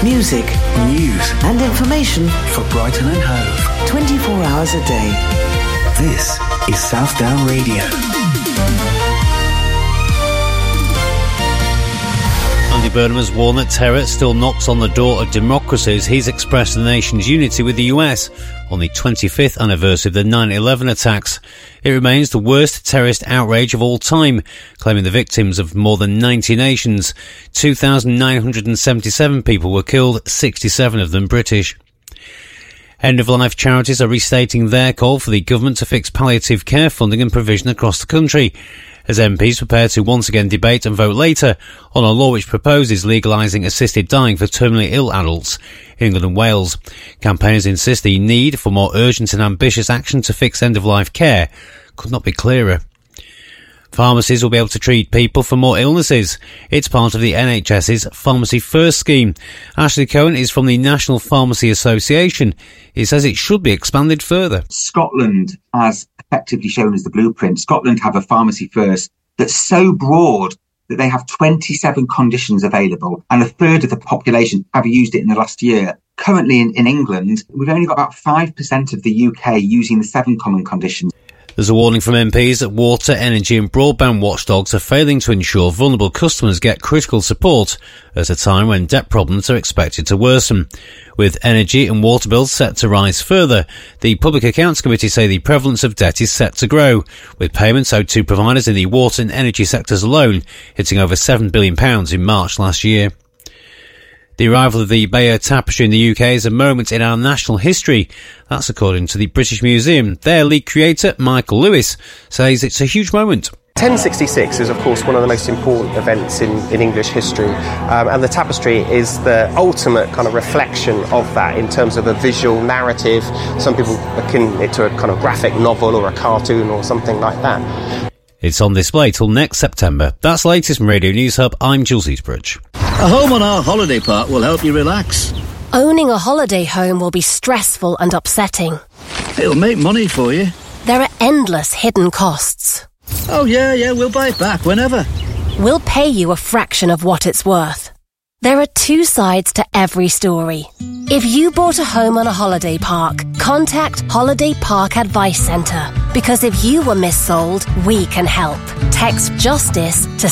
Music, news and information for Brighton and Hove. 24 hours a day. This is Southdown Radio. Andy Burnham has warned that terror still knocks on the door of democracies. He's expressed the nation's unity with the US on the 25th anniversary of the 9/11 attacks. It remains the worst terrorist outrage of all time, claiming the victims of more than 90 nations. 2,977 people were killed, 67 of them British. End-of-life charities are restating their call for the government to fix palliative care funding and provision across the country, as MPs prepare to once again debate and vote later on a law which proposes legalising assisted dying for terminally ill adults in England and Wales. Campaigners insist the need for more urgent and ambitious action to fix end-of-life care could not be clearer. Pharmacies will be able to treat people for more illnesses. It's part of the NHS's Pharmacy First scheme. Ashley Cohen is from the National Pharmacy Association. He says it should be expanded further. Scotland, as effectively shown as the blueprint, Scotland have a Pharmacy First that's so broad that they have 27 conditions available, and a third of the population have used it in the last year. Currently in England, we've only got about 5% of the UK using the 7 common conditions. There's a warning from MPs that water, energy and broadband watchdogs are failing to ensure vulnerable customers get critical support at a time when debt problems are expected to worsen. With energy and water bills set to rise further, the Public Accounts Committee say the prevalence of debt is set to grow, with payments owed to providers in the water and energy sectors alone hitting over £7 billion in March last year. The arrival of the Bayeux Tapestry in the UK is a moment in our national history. That's according to the British Museum. Their lead creator, Michael Lewis, says it's a huge moment. 1066 is, of course, one of the most important events in English history, and the tapestry is the ultimate kind of reflection of that in terms of a visual narrative. Some people akin it to a kind of graphic novel or a cartoon or something like that. It's on display till next September. That's the latest from Radio News Hub. I'm Jules Eastbridge. A home on our holiday park will help you relax. Owning a holiday home will be stressful and upsetting. It'll make money for you. There are endless hidden costs. Oh, yeah, we'll buy it back whenever. We'll pay you a fraction of what it's worth. There are 2 sides to every story. If you bought a home on a holiday park, contact Holiday Park Advice Centre, because if you were missold, we can help. Text JUSTICE to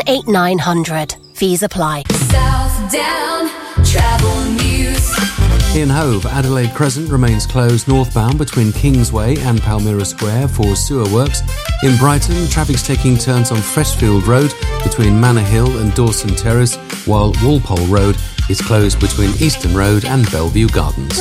78900. Fees apply. Southdown Travel News. In Hove, Adelaide Crescent remains closed northbound between Kingsway and Palmyra Square for sewer works. In Brighton, traffic's taking turns on Freshfield Road between Manor Hill and Dawson Terrace, while Walpole Road is closed between Easton Road and Bellevue Gardens.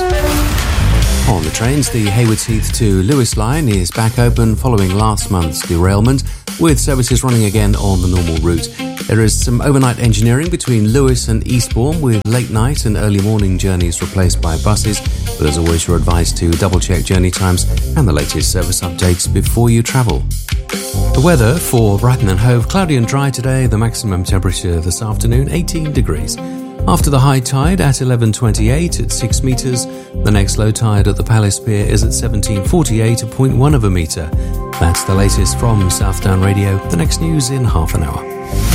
On the trains, the Haywards Heath to Lewis line is back open following last month's derailment, with services running again on the normal route. There is some overnight engineering between Lewis and Eastbourne, with late night and early morning journeys replaced by buses, but as always you're advised to double check journey times and the latest service updates before you travel. The weather for Brighton and Hove: cloudy and dry today, the maximum temperature this afternoon 18 degrees. After the high tide at 11:28 at 6 metres, the next low tide at the Palace Pier is at 17:48 at 0.1 of a metre. That's the latest from Southdown Radio. The next news in half an hour.